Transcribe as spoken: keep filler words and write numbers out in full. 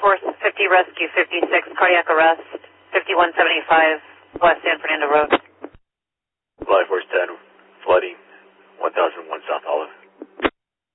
Force fifty Rescue fifty-six, cardiac arrest, fifty-one seventy-five West San Fernando Road. Flight Force ten.